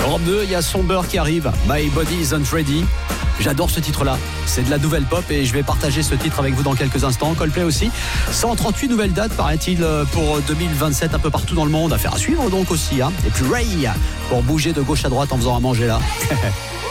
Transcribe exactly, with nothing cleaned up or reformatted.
Europe deux, il y a Somber qui arrive. My Body Isn't Ready. J'adore ce titre-là. C'est de la nouvelle pop et je vais partager ce titre avec vous dans quelques instants. Coldplay aussi. cent trente-huit nouvelles dates, paraît-il, pour deux mille vingt-sept, un peu partout dans le monde. Affaire à suivre donc aussi. Hein. Et puis Ray, pour bouger de gauche à droite en faisant à manger là.